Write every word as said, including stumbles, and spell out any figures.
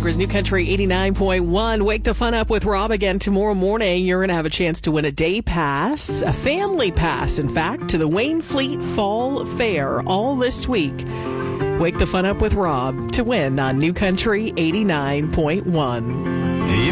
Vancouver's New Country eighty-nine point one. Wake the fun up with Rob again tomorrow morning. You're going to have a chance to win a day pass, a family pass, in fact, to the Wainfleet Fall Fair all this week. Wake the fun up with Rob to win on New Country eighty-nine point one.